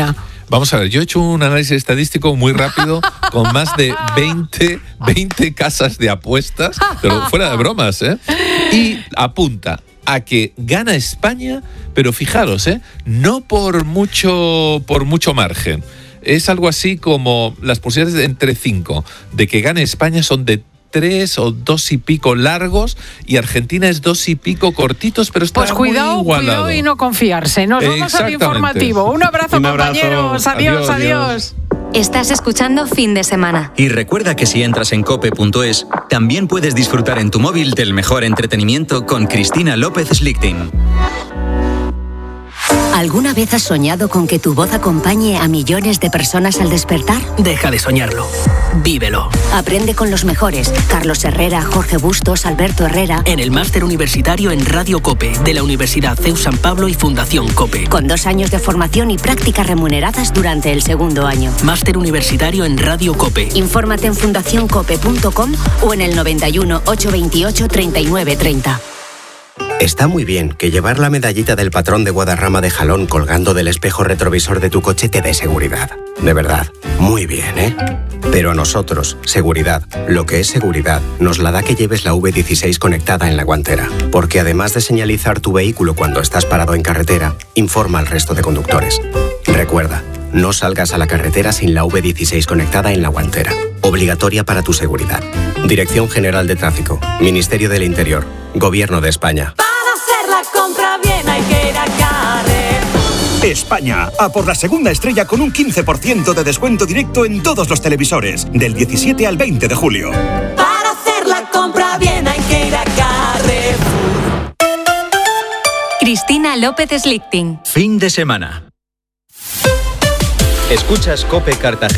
Vamos a ver, yo he hecho un análisis estadístico muy rápido con más de veinte, veinte casas de apuestas, pero fuera de bromas, ¿eh? Y apunta a que gana España, pero fijaros, ¿eh? No por mucho, por mucho margen. Es algo así como las posibilidades de entre cinco de que gane España son de tres o dos y pico largos y Argentina es dos y pico cortitos, pero está pues cuidado, muy igualado. Cuidado y no confiarse. Nos vamos al informativo. Un abrazo, Un abrazo. compañeros. Adiós, adiós, adiós. Estás escuchando Fin de Semana. Y recuerda que si entras en cope punto es, también puedes disfrutar en tu móvil del mejor entretenimiento con Cristina López Slichting. ¿Alguna vez has soñado con que tu voz acompañe a millones de personas al despertar? Deja de soñarlo. Vívelo. Aprende con los mejores. Carlos Herrera, Jorge Bustos, Alberto Herrera. En el máster universitario en Radio COPE, de la Universidad C E U San Pablo y Fundación COPE. Con dos años de formación y prácticas remuneradas durante el segundo año. Máster universitario en Radio COPE. Infórmate en fundación cope punto com o en el noventa y uno, ochocientos veintiocho, treinta y nueve treinta. Está muy bien que llevar la medallita del patrón de Guadarrama de Jalón colgando del espejo retrovisor de tu coche te dé seguridad. De verdad, muy bien, ¿eh? Pero a nosotros, seguridad, lo que es seguridad, nos la da que lleves la V dieciséis conectada en la guantera. Porque además de señalizar tu vehículo cuando estás parado en carretera, informa al resto de conductores. Recuerda, no salgas a la carretera sin la V dieciséis conectada en la guantera. Obligatoria para tu seguridad. Dirección General de Tráfico, Ministerio del Interior, Gobierno de España. La compra bien hay que ir a Carrefour. España, a por la segunda estrella con un quince por ciento de descuento directo en todos los televisores, del diecisiete al veinte de julio. Para hacer la compra bien hay que ir a Carrefour. Cristina López Slichting. Fin de semana. Escuchas COPE Cartagena.